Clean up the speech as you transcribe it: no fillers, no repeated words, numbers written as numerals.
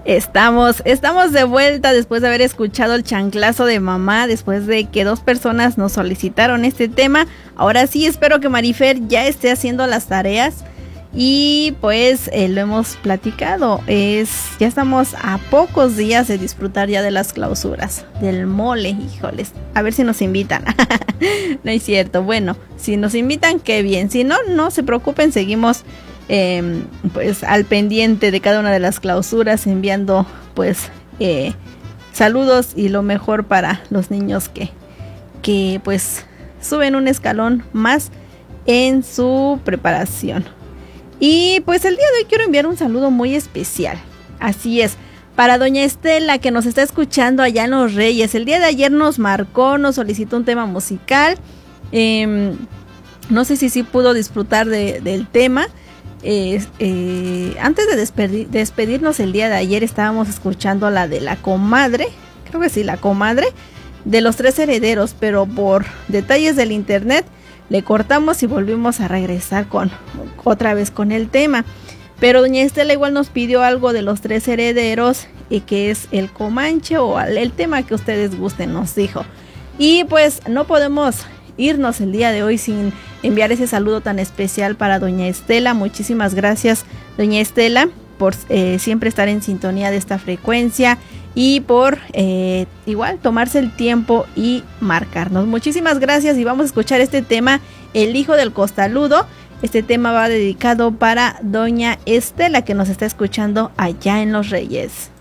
Estamos de vuelta después de haber escuchado el chanclazo de mamá, después de que 2 personas nos solicitaron este tema. Ahora sí, espero que Marifer ya esté haciendo las tareas y pues lo hemos platicado. Ya estamos a pocos días de disfrutar ya de las clausuras, del mole, híjoles. A ver si nos invitan. No es cierto, bueno, si nos invitan, qué bien. Si no, no se preocupen, seguimos pues al pendiente de cada una de las clausuras, enviando pues saludos y lo mejor para los niños que pues suben un escalón más en su preparación. Y pues el día de hoy quiero enviar un saludo muy especial, así es, para doña Estela, que nos está escuchando allá en Los Reyes. El día de ayer nos marcó, nos solicitó un tema musical, no sé si sí pudo disfrutar del tema. Antes de despedirnos el día de ayer estábamos escuchando la de la comadre, creo que sí, la comadre de los 3 herederos, pero por detalles del internet le cortamos y volvimos a regresar otra vez con el tema. Pero doña Estela igual nos pidió algo de los 3 herederos, que es el Comanche o el tema que ustedes gusten, nos dijo. Y pues no podemos irnos el día de hoy sin enviar ese saludo tan especial para doña Estela. Muchísimas gracias, doña Estela, por siempre estar en sintonía de esta frecuencia y por igual tomarse el tiempo y marcarnos. Muchísimas gracias y vamos a escuchar este tema, El hijo del costaludo. Este tema va dedicado para doña Estela, que nos está escuchando allá en Los Reyes.